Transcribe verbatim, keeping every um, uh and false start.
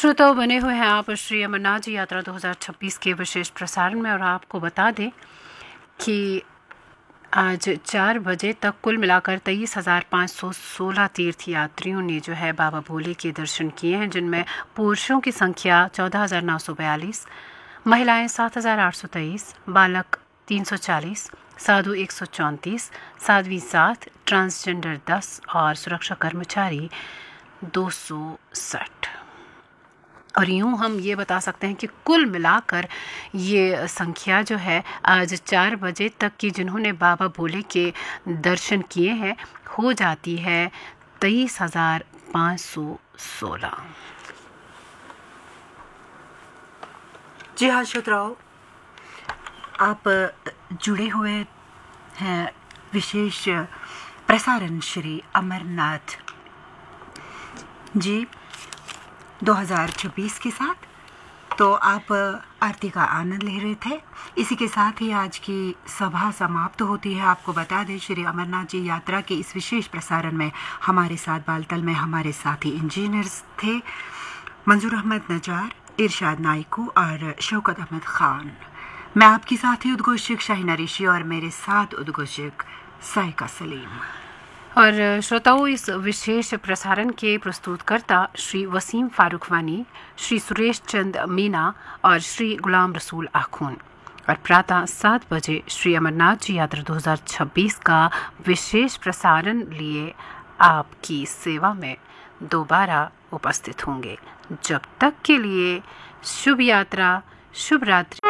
श्रोताओं, बने हुए हैं आप श्री अमरनाथ जी यात्रा दो हज़ार छब्बीस के विशेष प्रसारण में। और आपको बता दें कि आज चार बजे तक कुल मिलाकर तेईस हज़ार पाँच सौ सोलह तीर्थ यात्रियों ने जो है बाबा भोले के दर्शन किए हैं, जिनमें पुरुषों की संख्या चौदह हज़ार नौ सौ बयालीस, महिलाएं सात हज़ार आठ सौ तेईस, बालक तीन सौ चालीस, साधु एक सौ चौंतीस, साध्वी सात, ट्रांसजेंडर दस और सुरक्षा कर्मचारी दो सौ साठ। और यूँ हम ये बता सकते हैं कि कुल मिलाकर ये संख्या जो है आज चार बजे तक की जिन्होंने बाबा भोले के दर्शन किए हैं हो जाती है तेईस हज़ार पाँच सौ सोलह। जी हाँ श्रोताओं, आप जुड़े हुए हैं विशेष प्रसारण श्री अमरनाथ जी दो हज़ार छब्बीस के साथ। तो आप आरती का आनंद ले रहे थे। इसी के साथ ही आज की सभा समाप्त होती है। आपको बता दें, श्री अमरनाथ जी यात्रा के इस विशेष प्रसारण में हमारे साथ बालतल में हमारे साथी इंजीनियर्स थे मंजूर अहमद नजार, इरशाद नाइकू और शौकत अहमद खान। मैं आपकी साथी उद्घोषक शाहिना ऋषि और मेरे साथ उद्घोषक साइका सलीम। और श्रोताओं, इस विशेष प्रसारण के प्रस्तुतकर्ता श्री वसीम फारूक वानी, श्री सुरेश चंद मीना और श्री गुलाम रसूल आखून। और प्रातः सात बजे श्री अमरनाथ जी यात्रा दो हज़ार छब्बीस का विशेष प्रसारण लिए आपकी सेवा में दोबारा उपस्थित होंगे। जब तक के लिए शुभ यात्रा, शुभ रात्रि।